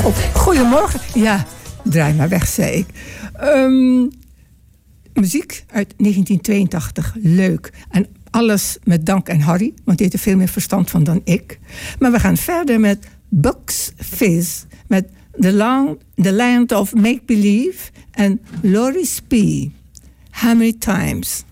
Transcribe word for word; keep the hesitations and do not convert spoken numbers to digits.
Oh, goedemorgen. Ja, draai maar weg, zei ik. Um, muziek uit negentien tweeëntachtig. Leuk. En alles met dank aan Harry, want die heeft er veel meer verstand van dan ik. Maar we gaan verder met Bucks Fizz. Met The, Long, The Land of Make Believe en Laurie Spee. How Many Times?